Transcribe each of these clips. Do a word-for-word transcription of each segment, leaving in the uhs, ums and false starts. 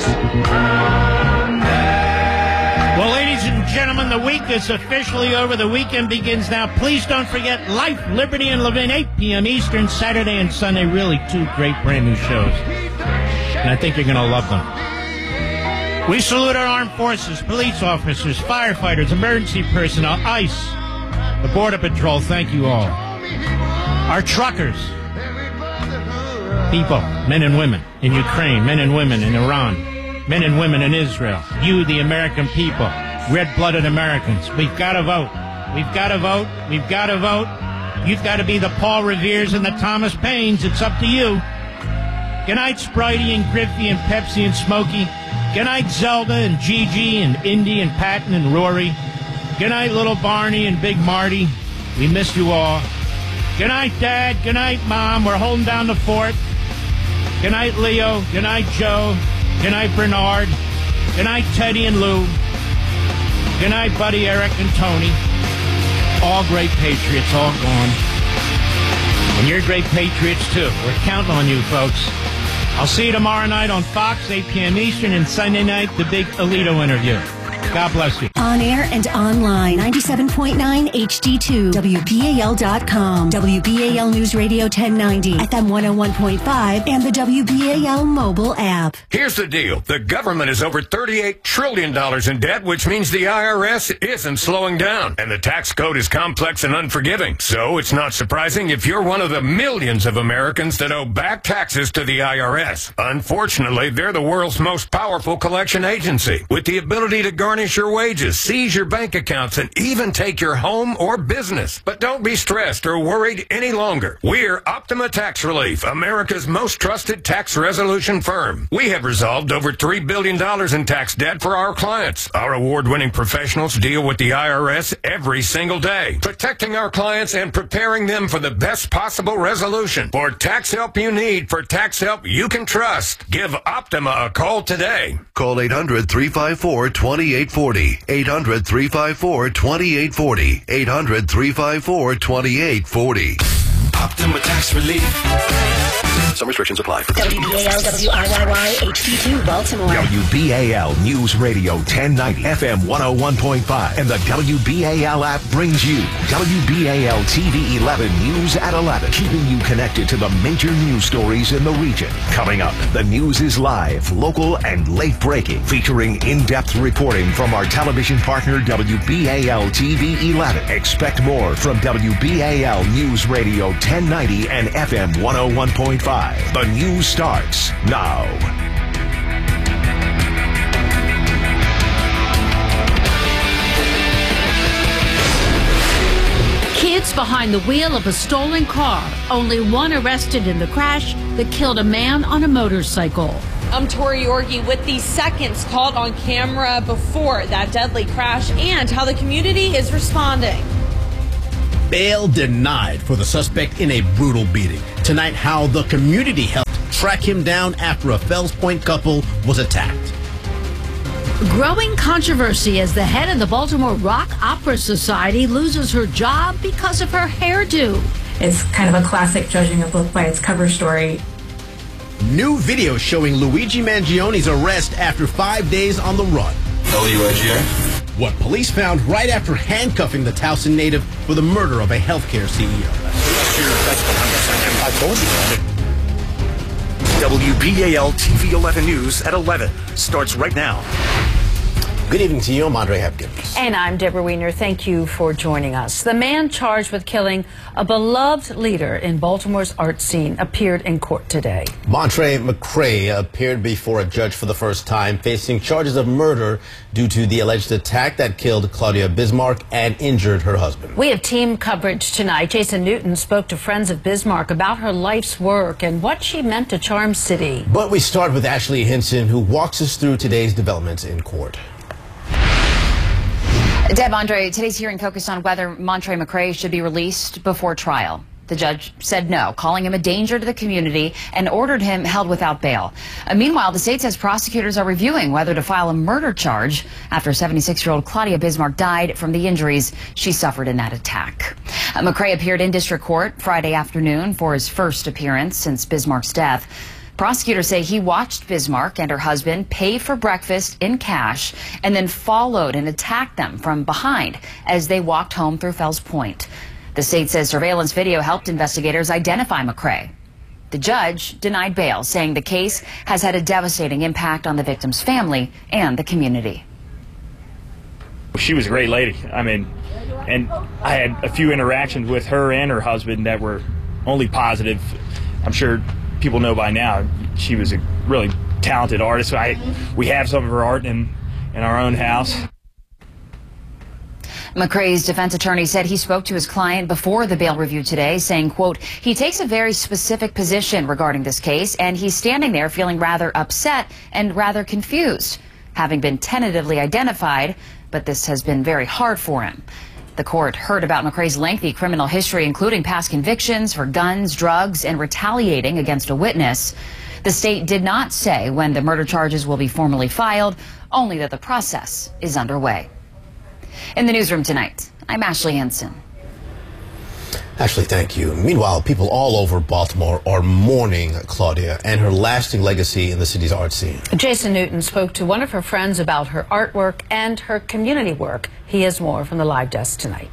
Well, ladies and gentlemen, the week is officially over. The weekend begins now. Please don't forget Life, Liberty, and Levin, eight p.m. Eastern, Saturday and Sunday. Really two great brand new shows. And I think you're going to love them. We salute our armed forces, police officers, firefighters, emergency personnel, ICE, the Border Patrol. Thank you all. Our truckers, people, men and women in Ukraine, men and women in Iran, men and women in Israel, you, the American people, red-blooded Americans. We've got to vote. We've got to vote. We've got to vote. You've got to be the Paul Reveres and the Thomas Paines. It's up to you. Good night, Spritey and Griffey and Pepsi and Smokey. Good night, Zelda and Gigi and Indy and Patton and Rory. Good night, little Barney and Big Marty. We miss you all. Good night, Dad. Good night, Mom. We're holding down the fort. Good night, Leo. Good night, Joe. Good night, Bernard. Good night, Teddy and Lou. Good night, Buddy, Eric, and Tony. All great patriots, all gone. And you're great patriots, too. We're counting on you, folks. I'll see you tomorrow night on Fox, eight p.m. Eastern, and Sunday night, the big Alito interview. God bless you. On air and online, ninety-seven point nine H D two, W B A L dot com, W B A L News Radio ten ninety, F M one oh one point five, and the W B A L mobile app. Here's the deal. The government is over thirty-eight trillion dollars in debt, which means the I R S isn't slowing down. And the tax code is complex and unforgiving. So it's not surprising if you're one of the millions of Americans that owe back taxes to the I R S. Unfortunately, they're the world's most powerful collection agency, with the ability to garnish your wages, seize your bank accounts, and even take your home or business. But don't be stressed or worried any longer. We're Optima Tax Relief, America's most trusted tax resolution firm. We have resolved over three billion dollars in tax debt for our clients. Our award-winning professionals deal with the I R S every single day, protecting our clients and preparing them for the best possible resolution. For tax help you need, for tax help you can trust, give Optima a call today. Call eight hundred, three five four, two eight four zero. eight hundred, three five four, two eight four zero. eight hundred, three five four, two eight four zero. Optima Tax Relief. Some restrictions apply. W B A L W I Y Y H D two, Baltimore. W B A L News Radio ten ninety, F M one oh one point five, and the W B A L app brings you W B A L T V eleven News at eleven, keeping you connected to the major news stories in the region. Coming up, the news is live, local, and late breaking, featuring in-depth reporting from our television partner W B A L T V eleven. Expect more from W B A L News Radio ten ninety and F M one oh one point five. The news starts now. Kids behind the wheel of a stolen car. Only one arrested in the crash that killed a man on a motorcycle. I'm Tori Yorgi with the seconds caught on camera before that deadly crash and how the community is responding. Bail denied for the suspect in a brutal beating. Tonight, how the community helped track him down after a Fells Point couple was attacked. Growing controversy as the head of the Baltimore Rock Opera Society loses her job because of her hairdo. It's kind of a classic judging a book by its cover story. New video showing Luigi Mangione's arrest after five days on the run. L U I G I. What police found right after handcuffing the Towson native for the murder of a healthcare C E O. I told you. W B A L T V eleven News at eleven starts right now. Good evening to you. I'm Andre Hepkins. And I'm Deborah Wiener. Thank you for joining us. The man charged with killing a beloved leader in Baltimore's art scene appeared in court today. Montre McCray appeared before a judge for the first time, facing charges of murder due to the alleged attack that killed Claudia Bismarck and injured her husband. We have team coverage tonight. Jason Newton spoke to friends of Bismarck about her life's work and what she meant to Charm City. But we start with Ashley Hinson, who walks us through today's developments in court. Deb, Andre, today's hearing focused on whether Montre McCray should be released before trial. The judge said no, calling him a danger to the community and ordered him held without bail. Uh, meanwhile, the state says prosecutors are reviewing whether to file a murder charge after seventy-six-year-old Claudia Bismarck died from the injuries she suffered in that attack. Uh, McCray appeared in district court Friday afternoon for his first appearance since Bismarck's death. Prosecutors say he watched Bismarck and her husband pay for breakfast in cash and then followed and attacked them from behind as they walked home through Fells Point. The state says surveillance video helped investigators identify McCrae. The judge denied bail, saying the case has had a devastating impact on the victim's family and the community. She was a great lady. I mean, and I had a few interactions with her and her husband that were only positive. I'm sure people know by now she was a really talented artist. I, we have some of her art in, in our own house. McCrae's defense attorney said he spoke to his client before the bail review today, saying, quote, he takes a very specific position regarding this case, and he's standing there feeling rather upset and rather confused, having been tentatively identified, but this has been very hard for him. The court heard about McCrae's lengthy criminal history, including past convictions for guns, drugs, and retaliating against a witness. The state did not say when the murder charges will be formally filed, only that the process is underway. In the newsroom tonight, I'm Ashley Henson. Ashley, thank you. Meanwhile, people all over Baltimore are mourning Claudia and her lasting legacy in the city's art scene. Jason Newton spoke to one of her friends about her artwork and her community work. He has more from the live desk tonight.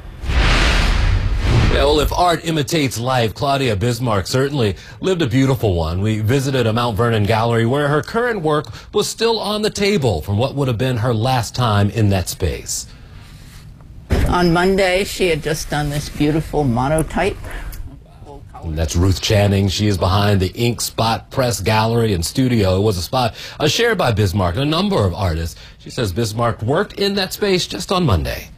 Yeah, well, if art imitates life, Claudia Bismarck certainly lived a beautiful one. We visited a Mount Vernon gallery where her current work was still on the table from what would have been her last time in that space. On Monday, she had just done this beautiful monotype. And that's Ruth Channing. She is behind the Ink Spot Press Gallery and Studio. It was a spot uh, shared by Bismarck and a number of artists. She says Bismarck worked in that space just on Monday.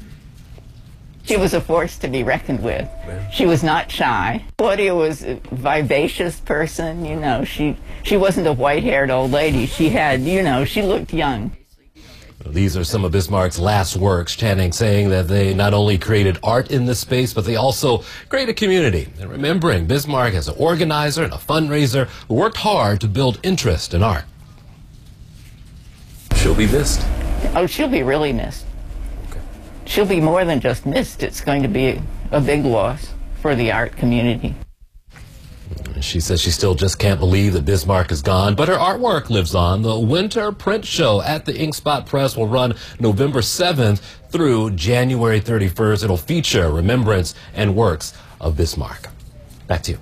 She was a force to be reckoned with. She was not shy. Claudia was a vivacious person, you know. She, she wasn't a white-haired old lady. She had, you know, she looked young. These are some of Bismarck's last works, Channing saying that they not only created art in this space, but they also created a community. And remembering Bismarck as an organizer and a fundraiser who worked hard to build interest in art. She'll be missed. Oh, she'll be really missed. She'll be more than just missed. It's going to be a big loss for the art community. She says she still just can't believe that Bismarck is gone, but her artwork lives on. The Winter Print Show at the Ink Spot Press will run November seventh through January thirty-first. It'll feature remembrance and works of Bismarck. Back to you.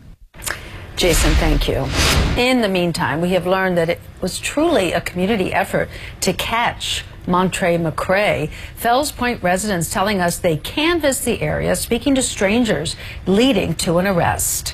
Jason, thank you. In the meantime, we have learned that it was truly a community effort to catch Montre McCrae. Fells Point residents telling us they canvassed the area, speaking to strangers, leading to an arrest.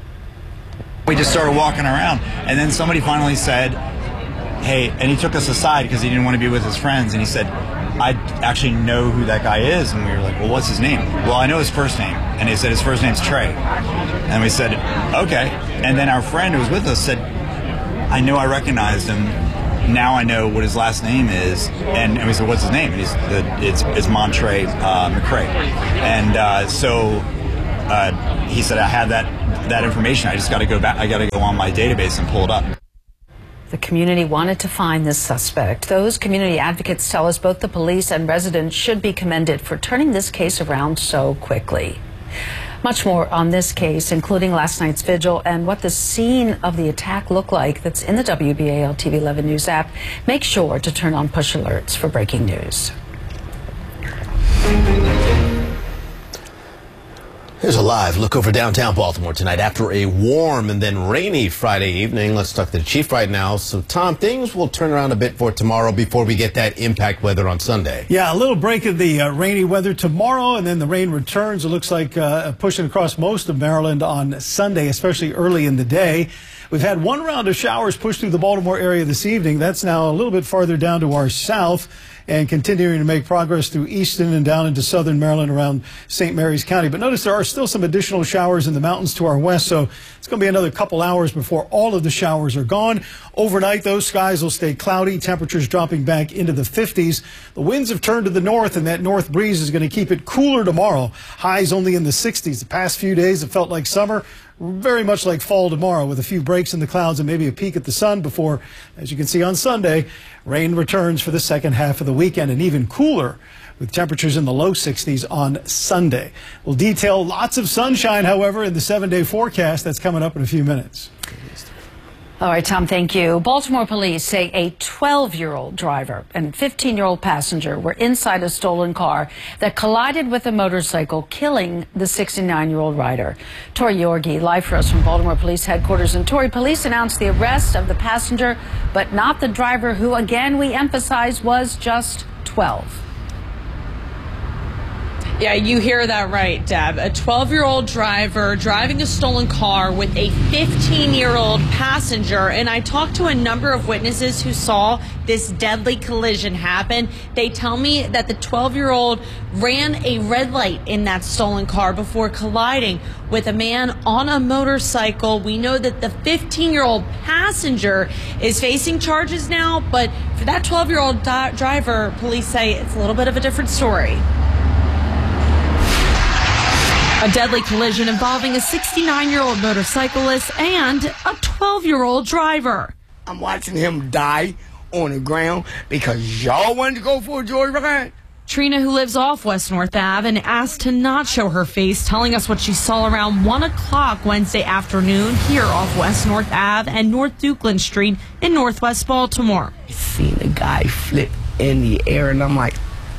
We just started walking around, and then somebody finally said, hey, and he took us aside because he didn't want to be with his friends, and he said, I actually know who that guy is. And we were like, well, what's his name? Well, I know his first name. And he said his first name's Trey. And we said, okay. And then our friend who was with us said, I know I recognized him. Now I know what his last name is. And, and we said, what's his name? And he's, it's, it's Montre uh, McCrae. And uh, so uh, he said, I had that, that information. I just got to go back. I got to go on my database and pull it up. The community wanted to find this suspect. Those community advocates tell us both the police and residents should be commended for turning this case around so quickly. Much more on this case, including last night's vigil and what the scene of the attack looked like, that's in the W B A L T V eleven News app. Make sure to turn on push alerts for breaking news. Here's a live look over downtown Baltimore tonight after a warm and then rainy Friday evening. Let's talk to the chief right now. So, Tom, things will turn around a bit for tomorrow before we get that impact weather on Sunday. Yeah, a little break of the uh, rainy weather tomorrow, and then the rain returns. It looks like uh, pushing across most of Maryland on Sunday, especially early in the day. We've had one round of showers push through the Baltimore area this evening. That's now a little bit farther down to our south and continuing to make progress through Easton and down into southern Maryland around Saint Mary's County. But notice there are still some additional showers in the mountains to our west, so it's going to be another couple hours before all of the showers are gone. Overnight, those skies will stay cloudy, temperatures dropping back into the fifties. The winds have turned to the north, and that north breeze is going to keep it cooler tomorrow. Highs only in the sixties. The past few days, it felt like summer. Very much like fall tomorrow, with a few breaks in the clouds and maybe a peek at the sun before, as you can see on Sunday, rain returns for the second half of the weekend, and even cooler with temperatures in the low sixties on Sunday. We'll detail lots of sunshine, however, in the seven-day forecast that's coming up in a few minutes. All right, Tom, thank you. Baltimore police say a twelve-year-old driver and fifteen-year-old passenger were inside a stolen car that collided with a motorcycle, killing the sixty-nine-year-old rider. Tori Yorgi, live for us from Baltimore Police Headquarters. And Tori, police announced the arrest of the passenger, but not the driver, who, again, we emphasize, was just twelve. Yeah, you hear that right, Deb. A twelve-year-old driver driving a stolen car with a fifteen-year-old passenger. And I talked to a number of witnesses who saw this deadly collision happen. They tell me that the twelve-year-old ran a red light in that stolen car before colliding with a man on a motorcycle. We know that the fifteen-year-old passenger is facing charges now, but for that twelve-year-old di- driver, police say it's a little bit of a different story. A deadly collision involving a sixty-nine-year-old motorcyclist and a twelve-year-old driver. I'm watching him die on the ground because y'all wanted to go for a joyride. Trina, who lives off West North Ave, and asked to not show her face, telling us what she saw around one o'clock Wednesday afternoon here off West North Ave and North Dukeland Street in Northwest Baltimore. I seen the guy flip in the air, and I'm like,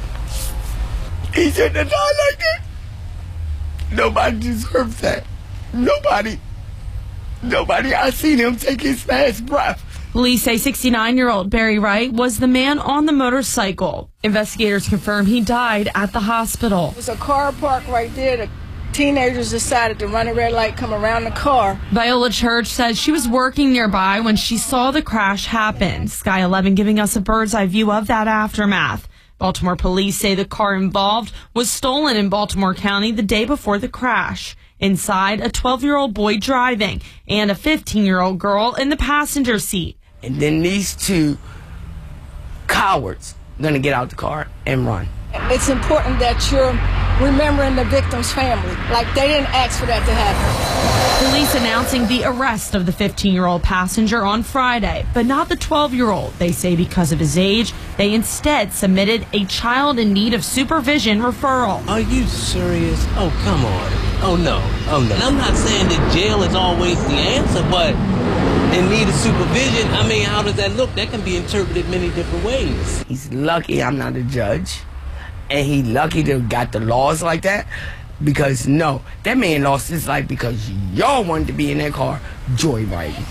he shouldn't have died like that. Nobody deserves that. Nobody. Nobody. I seen him take his last breath. Police say sixty-nine-year-old Barry Wright was the man on the motorcycle. Investigators confirm he died at the hospital. There's a car parked right there. The teenagers decided to run a red light, come around the car. Viola Church says she was working nearby when she saw the crash happen. Sky eleven giving us a bird's eye view of that aftermath. Baltimore police say the car involved was stolen in Baltimore County the day before the crash. Inside, a twelve-year-old boy driving and a fifteen-year-old girl in the passenger seat. And then these two cowards gonna get out the car and run. It's important that you're remembering the victim's family. Like, they didn't ask for that to happen. Police announcing the arrest of the fifteen-year-old passenger on Friday, but not the twelve-year-old. They say because of his age, they instead submitted a child in need of supervision referral. Are you serious? Oh, come on. Oh, no. Oh, no. And I'm not saying that jail is always the answer, but in need of supervision, I mean, how does that look? That can be interpreted many different ways. He's lucky I'm not a judge. And he lucky to have got the laws like that, because no, that man lost his life because y'all wanted to be in that car joyriding.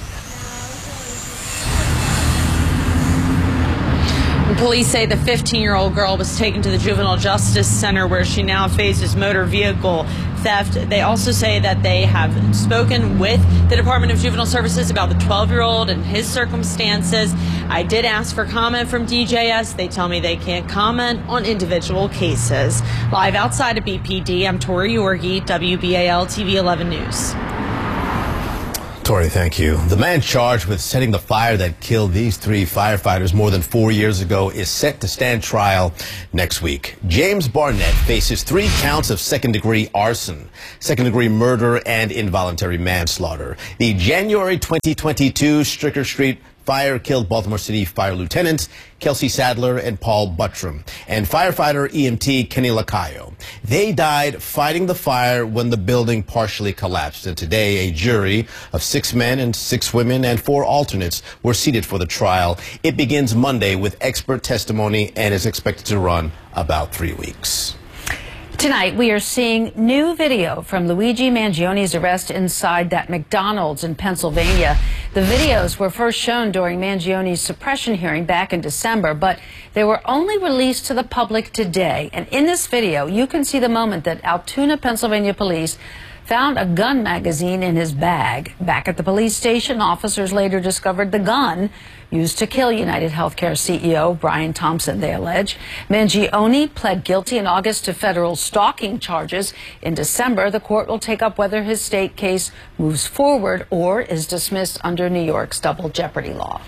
Police say the fifteen-year-old girl was taken to the Juvenile Justice Center, where she now faces motor vehicle theft. They also say that they have spoken with the Department of Juvenile Services about the twelve-year-old and his circumstances. I did ask for comment from D J S. They tell me they can't comment on individual cases. Live outside of B P D, I'm Tori Yorgi, W B A L T V eleven News. Tori, thank you. The man charged with setting the fire that killed these three firefighters more than four years ago is set to stand trial next week. James Barnett faces three counts of second-degree arson, second-degree murder, and involuntary manslaughter. The January twenty twenty-two Stricker Street fire killed Baltimore City Fire Lieutenants Kelsey Sadler and Paul Buttram and firefighter E M T Kenny Lacayo. They died fighting the fire when the building partially collapsed. And today, a jury of six men and six women and four alternates were seated for the trial. It begins Monday with expert testimony and is expected to run about three weeks. Tonight, we are seeing new video from Luigi Mangione's arrest inside that McDonald's in Pennsylvania. The videos were first shown during Mangione's suppression hearing back in December, but they were only released to the public today. And in this video, you can see the moment that Altoona, Pennsylvania police found a gun magazine in his bag. Back at the police station, officers later discovered the gun used to kill United Healthcare C E O Brian Thompson, they allege. Mangione pled guilty in August to federal stalking charges. In December, the court will take up whether his state case moves forward or is dismissed under New York's double jeopardy law.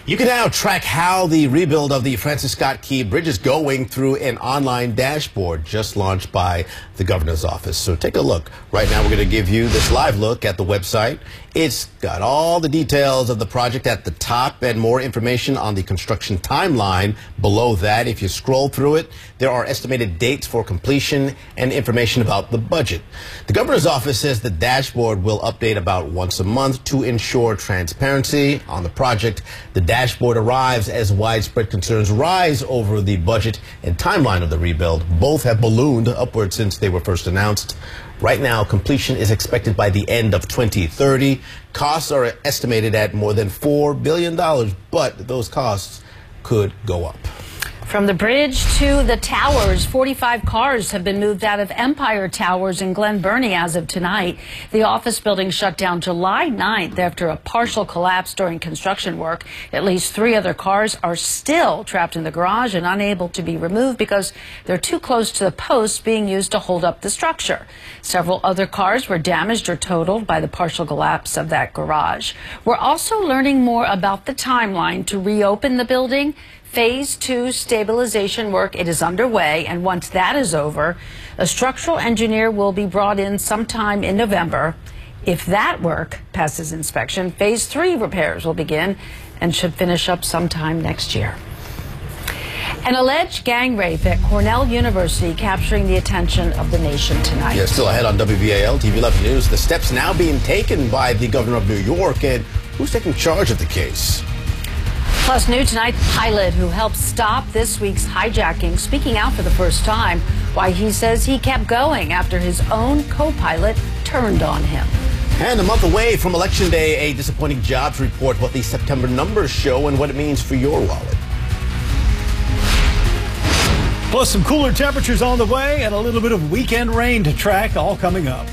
You can now track how the rebuild of the Francis Scott Key Bridge is going through an online dashboard just launched by the governor's office. So take a look. Right now, we're going to give you this live look at the website. It's got all the details of the project at the top and more information on the construction timeline below that. If you scroll through it, there are estimated dates for completion and information about the budget. The governor's office says the dashboard will update about once a month to ensure transparency on the project. The dashboard arrives as widespread concerns rise over the budget and timeline of the rebuild. Both have ballooned upward since they were first announced. Right now, completion is expected by the end of twenty thirty. Costs are estimated at more than four billion dollars, but those costs could go up. From the bridge to the towers, forty-five cars have been moved out of Empire Towers in Glen Burnie as of tonight. The office building shut down July ninth after a partial collapse during construction work. At least three other cars are still trapped in the garage and unable to be removed because they're too close to the posts being used to hold up the structure. Several other cars were damaged or totaled by the partial collapse of that garage. We're also learning more about the timeline to reopen the building. Phase two stabilization work, it is underway, and once that is over, a structural engineer will be brought in sometime in November. If that work passes inspection, phase three repairs will begin and should finish up sometime next year. An alleged gang rape at Cornell University capturing the attention of the nation tonight. Yeah, still ahead on W B A L T V eleven News. The steps now being taken by the governor of New York, and who's taking charge of the case? Plus, new tonight, the pilot who helped stop this week's hijacking speaking out for the first time why he says he kept going after his own co-pilot turned on him. And a month away from Election Day, a disappointing jobs report, what the September numbers show and what it means for your wallet. Plus some cooler temperatures on the way and a little bit of weekend rain to track, all coming up.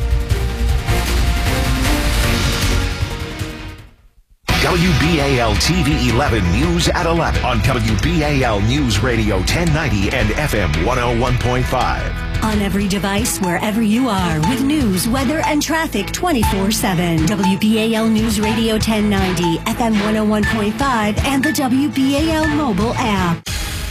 W B A L T V eleven News at eleven on W B A L News Radio ten ninety and F M one oh one point five. On every device, wherever you are, with news, weather, and traffic twenty-four seven. W B A L News Radio ten ninety, F M one oh one point five, and the W B A L mobile app.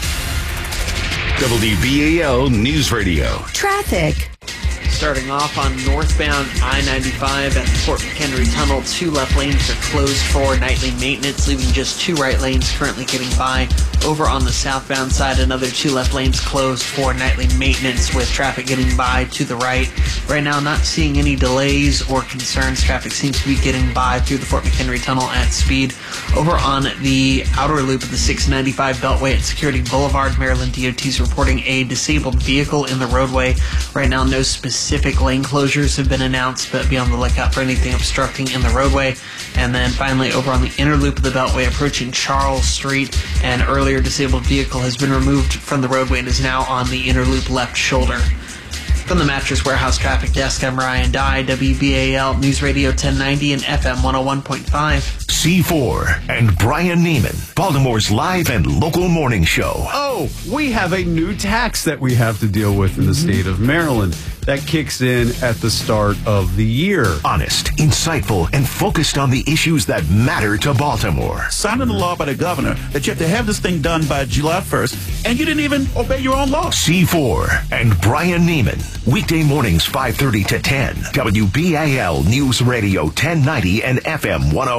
W B A L News Radio. Traffic. Starting off on northbound I ninety-five at the Fort McHenry Tunnel, two left lanes are closed for nightly maintenance, leaving just two right lanes currently getting by. Over on the southbound side, another two left lanes closed for nightly maintenance with traffic getting by to the right. Right now, not seeing any delays or concerns. Traffic seems to be getting by through the Fort McHenry Tunnel at speed. Over on the outer loop of the six ninety-five Beltway at Security Boulevard, Maryland D O T is reporting a disabled vehicle in the roadway. Right now, no specific Specific lane closures have been announced, but be on the lookout for anything obstructing in the roadway. And then finally, over on the inner loop of the Beltway approaching Charles Street, an earlier disabled vehicle has been removed from the roadway and is now on the inner loop left shoulder. From the Mattress Warehouse Traffic Desk, I'm Ryan Dye, W B A L News Radio ten ninety and F M one oh one point five. C four and Brian Neiman, Baltimore's live and local morning show. Oh, we have a new tax that we have to deal with in the state of Maryland. That kicks in at the start of the year. Honest, insightful, and focused on the issues that matter to Baltimore. Signing a law by the governor that you have to have this thing done by July first, and you didn't even obey your own law. C four and Brian Neiman. Weekday mornings five thirty to ten. W B A L News Radio ten ninety and F M one oh one.